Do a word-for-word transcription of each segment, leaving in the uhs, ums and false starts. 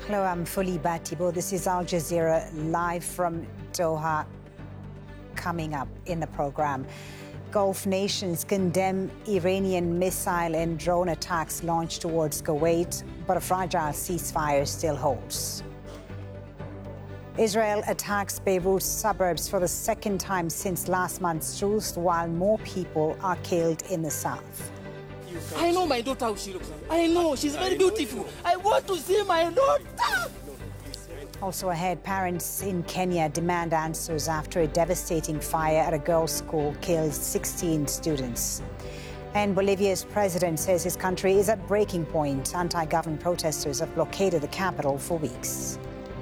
Hello, I'm Fuli Batibo. This is Al Jazeera live from Doha. Coming up in the program, Gulf nations condemn Iranian missile and drone attacks launched towards Kuwait, but a fragile ceasefire still holds. Israel attacks Beirut suburbs for the second time since last month's truce, while more people are killed in the south. I know my daughter how she looks like. I know, she's very beautiful. I want to see my daughter. Also ahead, parents in Kenya demand answers after a devastating fire at a girls' school killed sixteen students. And Bolivia's president says his country is at breaking point. Anti-government protesters have blockaded the capital for weeks.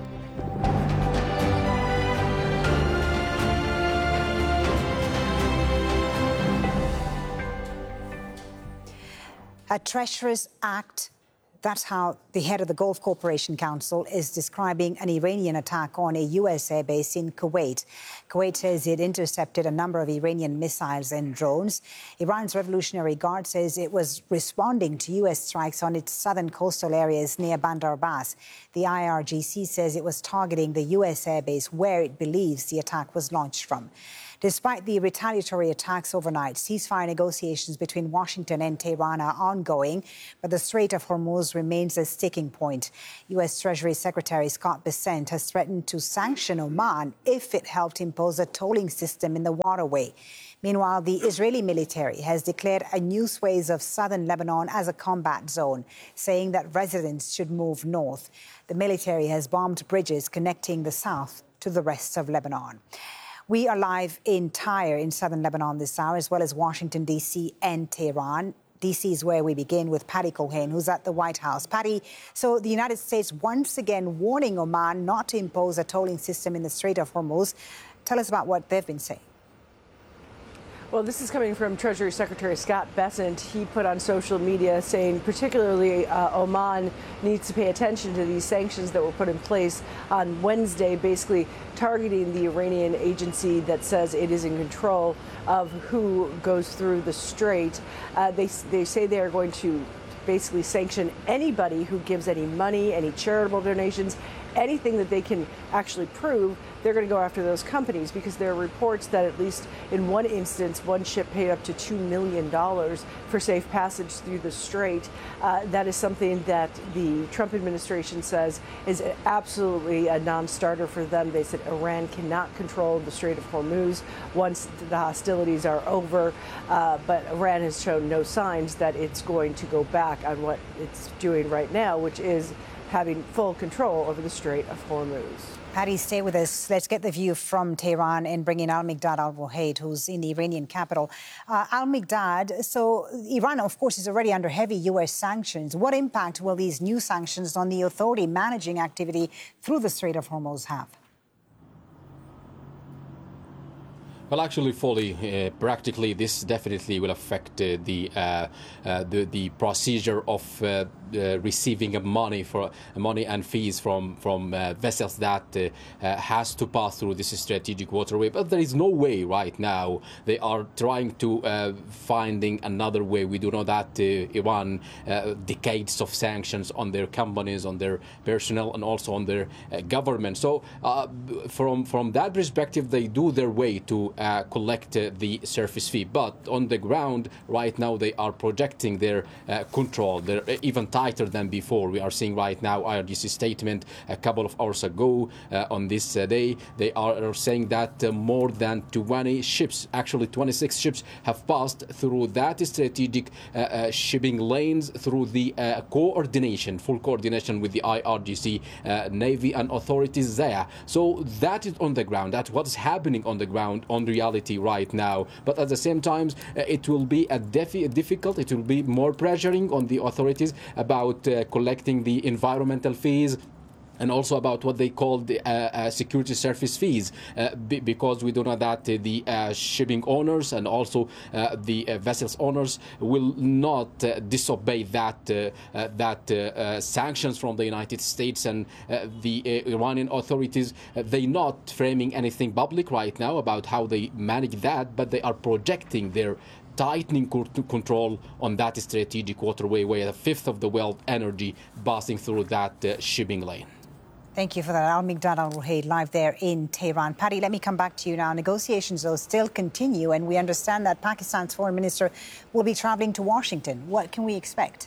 A treacherous act. That's how the head of the Gulf Cooperation Council is describing an Iranian attack on a U S airbase in Kuwait. Kuwait says it intercepted a number of Iranian missiles and drones. Iran's Revolutionary Guard says it was responding to U S strikes on its southern coastal areas near Bandar Abbas. The I R G C says it was targeting the U S airbase where it believes the attack was launched from. Despite the retaliatory attacks overnight, ceasefire negotiations between Washington and Tehran are ongoing, but the Strait of Hormuz remains a sticking point. U S Treasury Secretary Scott Bessent has threatened to sanction Oman if it helped impose a tolling system in the waterway. Meanwhile, the Israeli military has declared a new swathe of southern Lebanon as a combat zone, saying that residents should move north. The military has bombed bridges connecting the south to the rest of Lebanon. We are live in Tyre in southern Lebanon this hour, as well as Washington, D C and Tehran. D C is where we begin with Patty Cohen, who's at the White House. Patty, so the United States once again warning Oman not to impose a tolling system in the Strait of Hormuz. Tell us about what they've been saying. Well, this is coming from Treasury Secretary Scott Bessent. He put on social media saying particularly uh, Oman needs to pay attention to these sanctions that were put in place on Wednesday, basically targeting the Iranian agency that says it is in control of who goes through the strait. Uh, they, they say they are going to basically sanction anybody who gives any money, any charitable donations, anything that they can actually prove. They're going to go after those companies because there are reports that at least in one instance, one ship paid up to two million dollars for safe passage through the strait. Uh, that is something that the Trump administration says is absolutely a non-starter for them. They said Iran cannot control the Strait of Hormuz once the hostilities are over. Uh, but Iran has shown no signs that it's going to go back on what it's doing right now, which is having full control over the Strait of Hormuz. Patty, stay with us. Let's get the view from Tehran and bring in Al-Miqdad Al-Buhaid, who's in the Iranian capital. Uh, Al-Miqdad, so Iran, of course, is already under heavy U S sanctions. What impact will these new sanctions on the authority managing activity through the Strait of Hormuz have? Well, actually, fully, uh, practically, this definitely will affect uh, the, uh, uh, the the procedure of uh, uh, receiving money for money and fees from from uh, vessels that uh, uh, has to pass through this strategic waterway. But there is no way right now. They are trying to uh, finding another way. We do know that uh, Iran uh, decades of sanctions on their companies, on their personnel, and also on their uh, government. So uh, from from that perspective, they do their way to Uh, collect uh, the surface fee. But on the ground, right now, they are projecting their uh, control. They're even tighter than before. We are seeing right now I R G C statement a couple of hours ago uh, on this uh, day. They are saying that uh, more than twenty ships, actually twenty-six ships, have passed through that strategic uh, uh, shipping lanes through the uh, coordination, full coordination with the I R G C, uh, Navy and authorities there. So that is on the ground. That's what's happening on the ground, on reality right now. But at the same time, uh, it will be a defi- difficult, it will be more pressuring on the authorities about uh, collecting the environmental fees, and also about what they call the uh, uh, security service fees, uh, b- because we do know that uh, the uh, shipping owners and also uh, the uh, vessels owners will not uh, disobey that uh, uh, that uh, uh, sanctions from the United States and uh, the uh, Iranian authorities. Uh, they not framing anything public right now about how they manage that, but they are projecting their tightening control on that strategic waterway, where a fifth of the world energy passing through that uh, shipping lane. Thank you for that. Al-Mikdad Al-Ruhayd live there in Tehran. Paddy, let me come back to you now. Negotiations, though, still continue, and we understand that Pakistan's foreign minister will be traveling to Washington. What can we expect?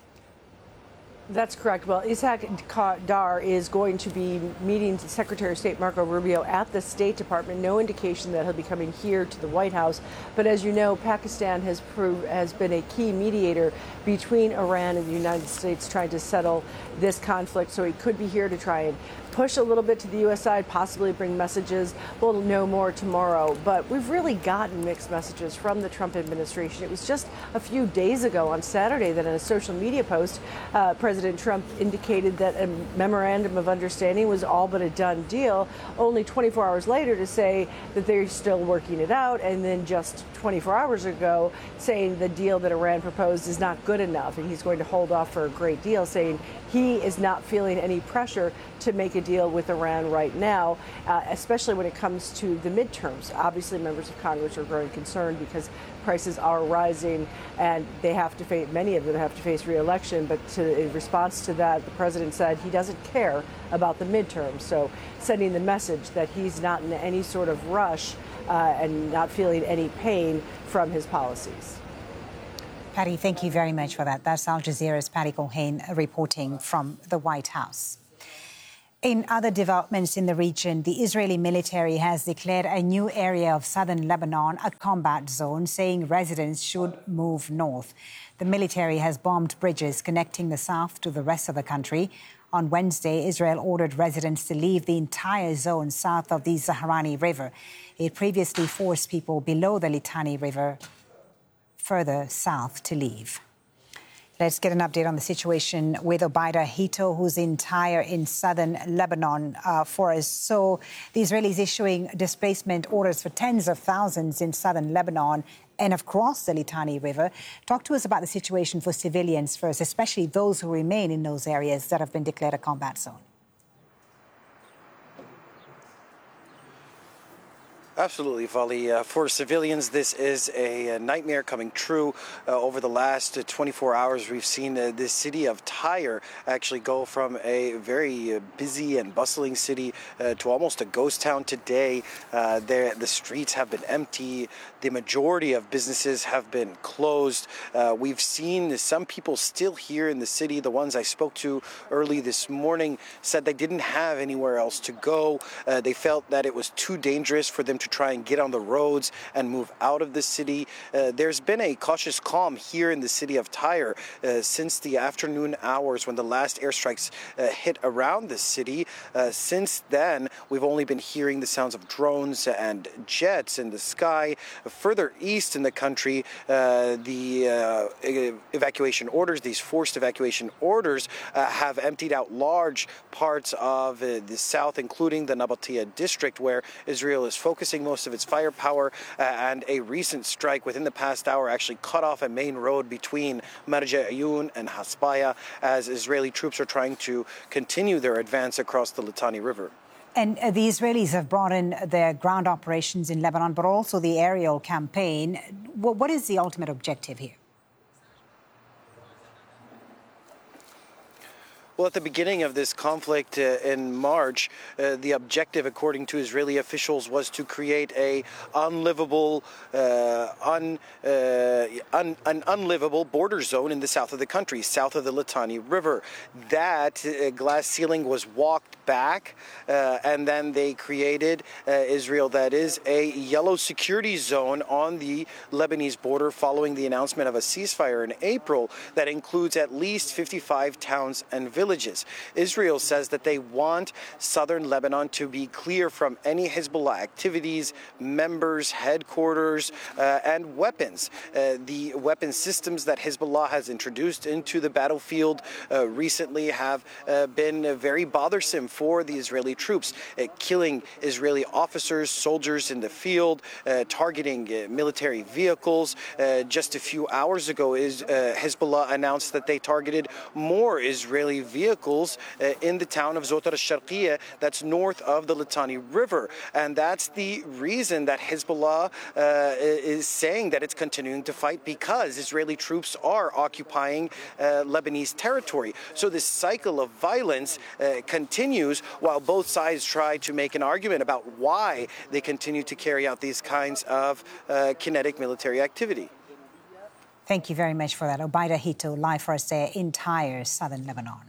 That's correct. Well, Ishaq Dar is going to be meeting Secretary of State Marco Rubio at the State Department. No indication that he'll be coming here to the White House. But as you know, Pakistan has proved has been a key mediator between Iran and the United States trying to settle this conflict. So he could be here to try and push a little bit to the U S side, possibly bring messages. We'll know more tomorrow. But we've really gotten mixed messages from the Trump administration. It was just a few days ago on Saturday that in a social media post, uh, President Trump indicated that a memorandum of understanding was all but a done deal, only twenty-four hours later to say that they're still working it out, and then just twenty-four hours ago saying the deal that Iran proposed is not good enough, and he's going to hold off for a great deal, saying he is not feeling any pressure to make a deal with Iran right now, uh, especially when it comes to the midterms. Obviously, members of Congress are growing concerned because prices are rising and they have to face, many of them have to face re-election. But to, in response to that, the president said he doesn't care about the midterms. So sending the message that he's not in any sort of rush uh, and not feeling any pain from his policies. Paddy, thank you very much for that. That's Al Jazeera's Paddy Culhane reporting from the White House. In other developments in the region, the Israeli military has declared a new area of southern Lebanon a combat zone, saying residents should move north. The military has bombed bridges connecting the south to the rest of the country. On Wednesday, Israel ordered residents to leave the entire zone south of the Zaharani River. It previously forced people below the Litani River further south to leave. Let's get an update on the situation with Obaida Hito, who's in Tyre in southern Lebanon uh, for us. So the Israelis issuing displacement orders for tens of thousands in southern Lebanon and across the Litani River. Talk to us about the situation for civilians first, especially those who remain in those areas that have been declared a combat zone. Absolutely, Vali. Uh, for civilians, this is a, a nightmare coming true. Uh, over the last uh, twenty-four hours, we've seen uh, the city of Tyre actually go from a very uh, busy and bustling city uh, to almost a ghost town today. Uh, there, the streets have been empty. The majority of businesses have been closed. Uh, we've seen some people still here in the city. The ones I spoke to early this morning said they didn't have anywhere else to go. Uh, they felt that it was too dangerous for them to to try and get on the roads and move out of the city. Uh, there's been a cautious calm here in the city of Tyre uh, since the afternoon hours when the last airstrikes uh, hit around the city. Uh, since then, we've only been hearing the sounds of drones and jets in the sky. Further east in the country, uh, the uh, evacuation orders, these forced evacuation orders, uh, have emptied out large parts of uh, the south, including the Nabatea district, where Israel is focusing most of its firepower, uh, and a recent strike within the past hour actually cut off a main road between Marja Ayun and Hasbaya as Israeli troops are trying to continue their advance across the Litani River. And uh, the Israelis have brought in their ground operations in Lebanon, but also the aerial campaign. W- what is the ultimate objective here? Well, at the beginning of this conflict uh, in March, uh, the objective, according to Israeli officials, was to create a unlivable, uh, un, uh, un, an unlivable border zone in the south of the country, south of the Litani River. That uh, glass ceiling was walked back, uh, and then they created uh, Israel, that is, a yellow security zone on the Lebanese border following the announcement of a ceasefire in April that includes at least fifty-five towns and villages. Villages. Israel says that they want southern Lebanon to be clear from any Hezbollah activities, members, headquarters, uh, and weapons. Uh, the weapon systems that Hezbollah has introduced into the battlefield uh, recently have uh, been uh, very bothersome for the Israeli troops, uh, killing Israeli officers, soldiers in the field, uh, targeting uh, military vehicles. Uh, just a few hours ago, is, uh, Hezbollah announced that they targeted more Israeli vehicles uh, in the town of Zotar al-Sharqiyya, that's north of the Litani River. And that's the reason that Hezbollah uh, is saying that it's continuing to fight, because Israeli troops are occupying uh, Lebanese territory. So this cycle of violence uh, continues while both sides try to make an argument about why they continue to carry out these kinds of uh, kinetic military activity. Thank you very much for that. Obaida Hito, live for us there in Tyre, southern Lebanon.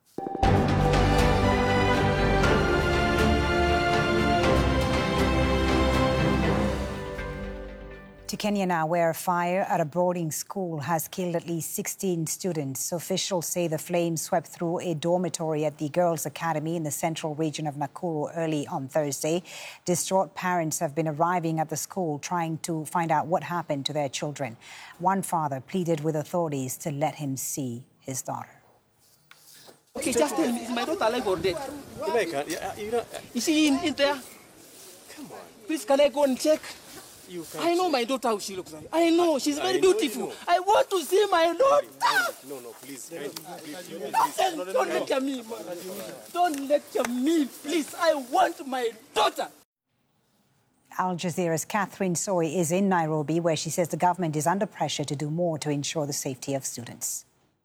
To Kenya now, where a fire at a boarding school has killed at least sixteen students. Officials say the flames swept through a dormitory at the Girls' Academy in the central region of Nakuru early on Thursday. Distraught parents have been arriving at the school trying to find out what happened to their children. One father pleaded with authorities to let him see his daughter. Okay, just tell me, is my daughter alive or dead? You know, Is she in, in there? come on. Please, can I go and check? You can't I know check. my daughter, how she looks like. I know, she's very I know you beautiful. know. I want to see my daughter. No, no, please. Please, please, Don't, don't lecture me, man. Don't lecture me, please. I want my daughter. Al Jazeera's Catherine Soy is in Nairobi, where she says the government is under pressure to do more to ensure the safety of students.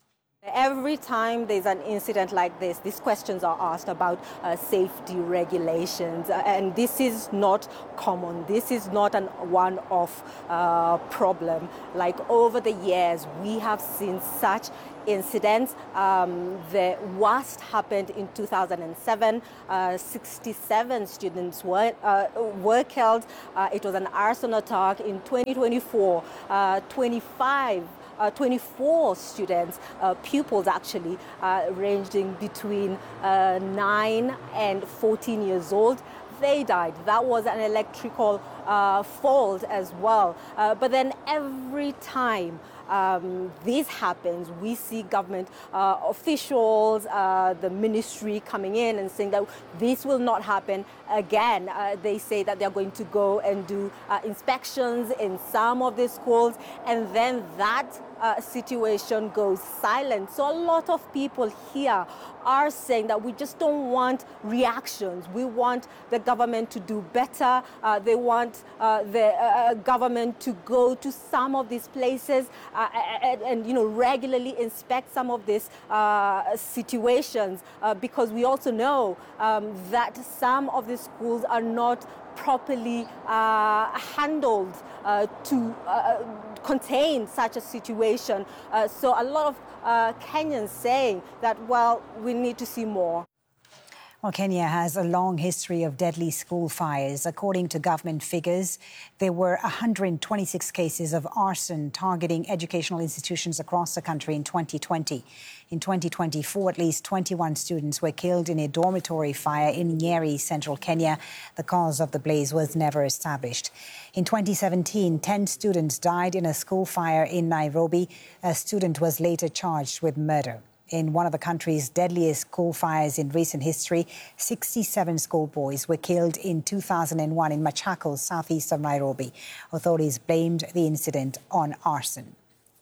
Every time there's an incident like this, these questions are asked about uh, safety regulations, uh, and this is not common. This is not an one-off uh, problem. Like over the years, we have seen such incidents. Um, the worst happened in two thousand seven. Uh, sixty-seven students were, uh, were killed. Uh, it was an arson attack. In twenty twenty-four, uh, twenty-five Uh, twenty-four students, uh, pupils actually, uh, ranging between uh, nine and fourteen years old. They died. That was an electrical uh, fault as well. Uh, but then every time um, this happens, we see government uh, officials, uh, the ministry coming in and saying that this will not happen again. Uh, they say that they're going to go and do uh, inspections in some of the schools, and then that Uh, situation goes silent. So a lot of people here are saying that we just don't want reactions. We want the government to do better. Uh, they want uh, the uh, government to go to some of these places uh, and, and, you know, regularly inspect some of these uh, situations, uh, because we also know um, that some of the schools are not properly uh, handled uh, to uh, contain such a situation. Uh, so a lot of uh, Kenyans saying that, well, we need to see more. Well, Kenya has a long history of deadly school fires. According to government figures, there were one hundred twenty-six cases of arson targeting educational institutions across the country in twenty twenty. In twenty twenty-four, at least twenty-one students were killed in a dormitory fire in Nyeri, central Kenya. The cause of the blaze was never established. In twenty seventeen, ten students died in a school fire in Nairobi. A student was later charged with murder. In one of the country's deadliest school fires in recent history, sixty-seven schoolboys were killed in two thousand one in Machakos, southeast of Nairobi. Authorities blamed the incident on arson.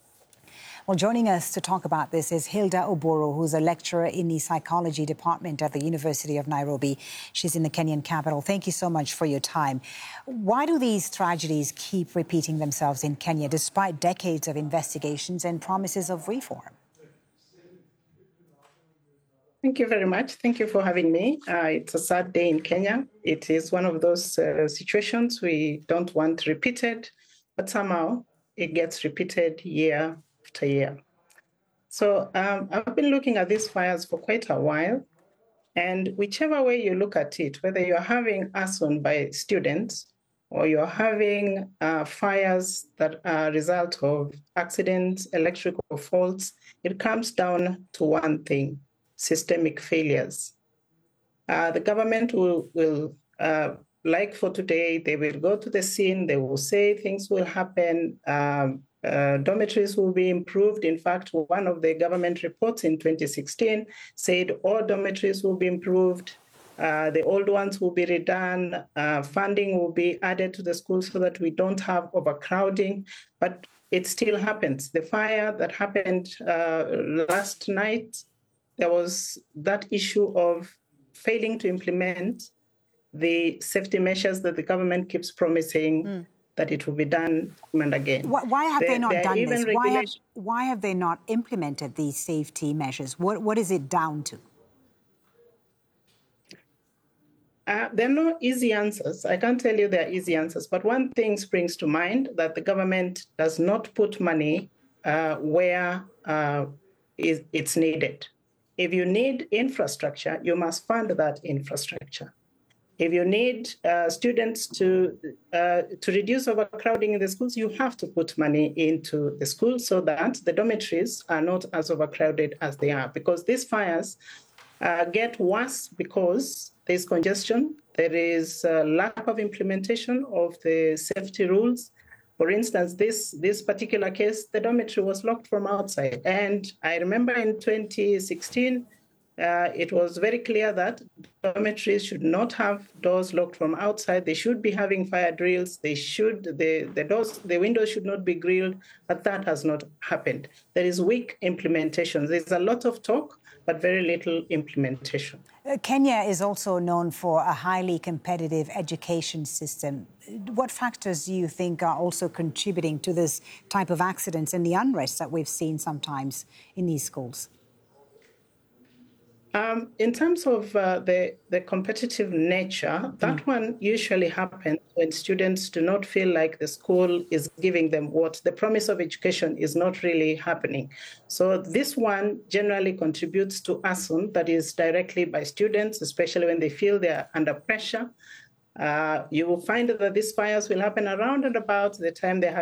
Well, joining us to talk about this is Hilda Oburu, who's a lecturer in the psychology department at the University of Nairobi. She's in the Kenyan capital. Thank you so much for your time. Why do these tragedies keep repeating themselves in Kenya despite decades of investigations and promises of reform? Thank you very much. Thank you for having me. Uh, it's a sad day in Kenya. It is one of those uh, situations we don't want repeated, but somehow it gets repeated year after year. So um, I've been looking at these fires for quite a while, and whichever way you look at it, whether you're having arson by students or you're having uh, fires that are a result of accidents, electrical faults, it comes down to one thing: systemic failures. Uh, the government will, will uh, like for today, they will go to the scene, they will say things will happen, um, uh, dormitories will be improved. In fact, one of the government reports in twenty sixteen said all dormitories will be improved, Uh, the old ones will be redone. Uh, funding will be added to the schools so that we don't have overcrowding. But it still happens. The fire that happened uh, last night, there was that issue of failing to implement the safety measures that the government keeps promising mm. that it will be done and again. Why, why have there, they not done this? Why have, why have they not implemented these safety measures? What, what is it down to? Uh, there are no easy answers. I can't tell you there are easy answers, but one thing springs to mind, that the government does not put money uh, where uh, is, it's needed. If you need infrastructure, you must fund that infrastructure. If you need uh, students to, uh, to reduce overcrowding in the schools, you have to put money into the schools so that the dormitories are not as overcrowded as they are, because these fires uh, get worse because there's congestion, there is a lack of implementation of the safety rules. For instance, this, this particular case, the dormitory was locked from outside. And I remember in twenty sixteen, uh, it was very clear that dormitories should not have doors locked from outside. They should be having fire drills. They should, the, the doors, the windows should not be grilled, but that has not happened. There is weak implementation. There's a lot of talk, but very little implementation. Uh, Kenya is also known for a highly competitive education system. What factors do you think are also contributing to this type of accidents and the unrest that we've seen sometimes in these schools? Um, in terms of uh, the, the competitive nature, that mm. one usually happens when students do not feel like the school is giving them what the promise of education is not really happening. So this one generally contributes to arson that is directly by students, especially when they feel they're under pressure. Uh, you will find that these fires will happen around and about the time they have